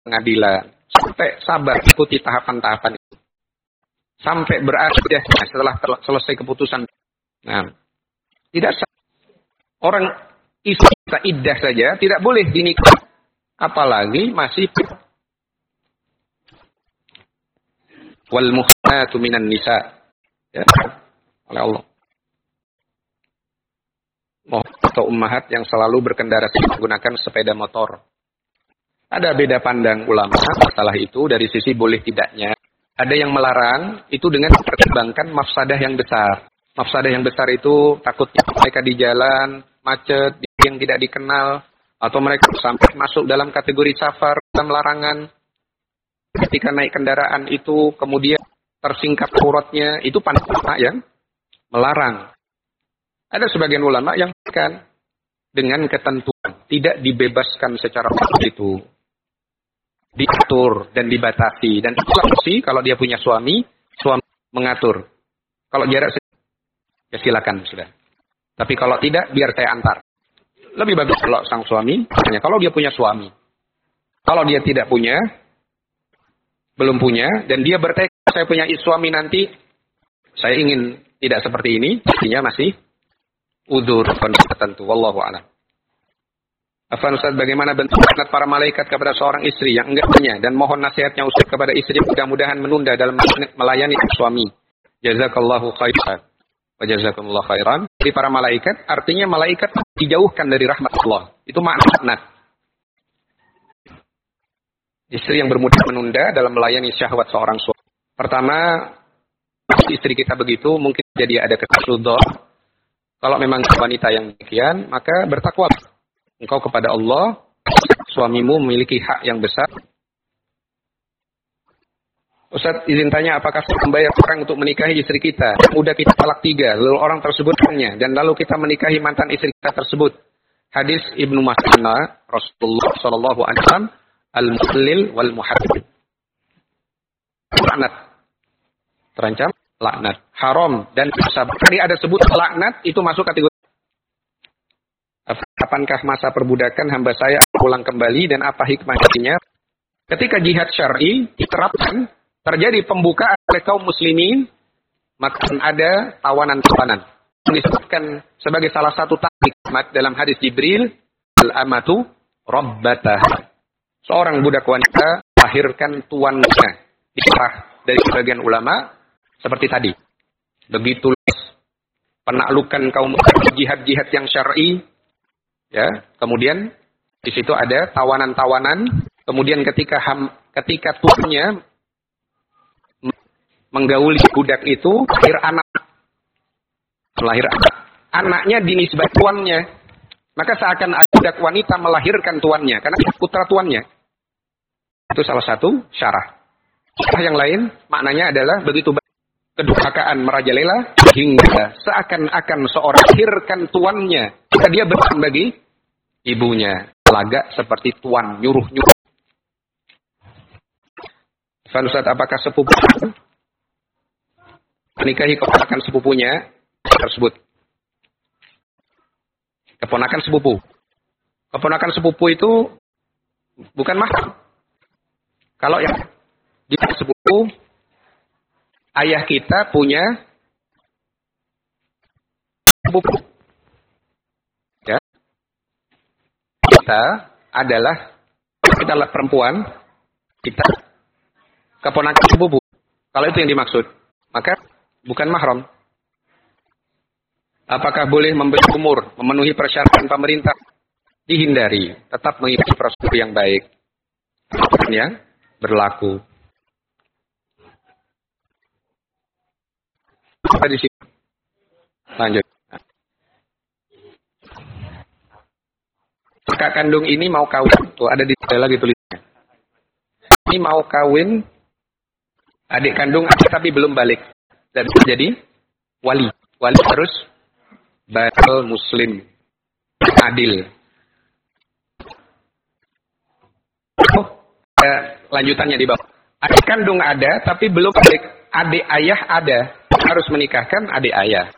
pengadilan. Sampai sabar ikuti tahapan-tahapan itu. Sampai berakhir setelah selesai keputusan. Nah, tidak orang istri iddah saja tidak boleh dinikah, apalagi masih wal muhsanatu minan nisa, ya, oleh Allah. Atau ummahat yang selalu berkendara menggunakan sepeda motor. Ada beda pandang ulama masalah itu dari sisi boleh tidaknya. Ada yang melarang itu dengan mempertimbangkan mafsadah yang besar. Mafsadah yang besar itu takutnya mereka di jalan macet yang tidak dikenal, atau mereka sampai masuk dalam kategori safar dalam larangan. Ketika naik kendaraan itu kemudian tersingkap auratnya, itu pandangan yang melarang. Ada sebagian ulama yang kan dengan ketentuan tidak dibebaskan secara itu, diatur dan dibatasi, dan itu sih kalau dia punya suami mengatur. Kalau jarak ya silakan sudah. Tapi kalau tidak biar saya antar. Lebih bagus kalau sang suami, kalau dia punya suami. Kalau dia tidak punya, belum punya, dan dia bertekad saya punya suami nanti, saya ingin tidak seperti ini, artinya masih udzur tertentu. Wallahu a'lam. Afan Ustaz, bagaimana bentuk laknat para malaikat kepada seorang istri yang enggak punya, dan mohon nasihatnya Ustaz kepada istri mudah-mudahan menunda dalam melayani suami. Jazakallahu khairan. Wa jazakumullah khairan. Jadi para malaikat artinya malaikat dijauhkan dari rahmat Allah. Itu makna laknat. Istri yang bermudah menunda dalam melayani syahwat seorang suami. Pertama, istri kita begitu mungkin jadi ada kesudah. Kalau memang wanita yang demikian, maka bertakwa engkau kepada Allah. Suamimu memiliki hak yang besar. Ustaz, izin tanya, apakah membayar orang untuk menikahi istri kita? Udah kita talak 3, lalu orang tersebut tanya, dan lalu kita menikahi mantan istri kita tersebut. Hadis Ibnu Mas'ud, Rasulullah sallallahu alaihi wasallam, al-muhlil wal muharrim. Laknat. Terancam laknat. Haram dan sabar. Tadi ada sebut laknat, itu masuk kategori. Kapankah masa perbudakan hamba saya pulang kembali dan apa hikmahnya? Ketika jihad syar'i diterapkan, terjadi pembukaan oleh kaum muslimin, maka ada tawanan-tawanan. Disebutkan sebagai salah satu taktik dalam hadis Jibril, al-amatu rabbatah. Seorang budak wanita lahirkan tuannya. Diserah dari sebagian ulama seperti tadi. Begitu penaklukan kaum jihad-jihad yang syar'i, ya. Kemudian di situ ada tawanan-tawanan. Kemudian ketika tuannya menggauli budak itu, lahir anak. Anaknya dinisbah tuannya. Maka seakan budak wanita melahirkan tuannya, karena putra tuannya. Itu salah satu syarah. Syarah yang lain, maknanya adalah begitu kedurhakaan merajalela, hingga seakan-akan seorang lahirkan tuannya. Jika dia berperan bagi ibunya. Lagak seperti tuan, nyuruh-nyuruh. Ustaz, apakah sepupu menikahi keponakan sepupunya tersebut? Keponakan sepupu. Keponakan sepupu itu bukan mahram. Kalau yang dia sepupu, ayah kita punya sepupu. Ya. Kita adalah perempuan, kita keponakan sepupu. Kalau itu yang dimaksud, maka bukan mahram. Apakah boleh memberi umur, memenuhi persyaratan pemerintah? Dihindari, tetap mengikuti prosedur yang baik, yang berlaku. Di sini. Lanjut. Kakak kandung ini mau kawin, tuh ada di lagi tulisnya. Ini mau kawin, adik kandung tapi belum balik, dan jadi wali harus batal muslim, adil. Oh, lanjutannya di bawah. Adik kandung ada tapi belum balik, adik ayah ada, harus menikahkan adik ayah.